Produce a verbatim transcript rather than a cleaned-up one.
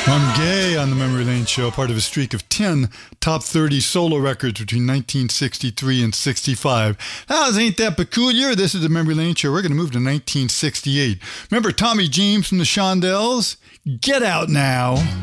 I'm Gay on the Memory Lane Show, part of a streak of ten top thirty solo records between nineteen sixty-three and sixty-five. How's Ain't That Peculiar? This is the Memory Lane Show. We're going to move to nineteen sixty-eight. Remember Tommy James from the Shondells? Get Out Now.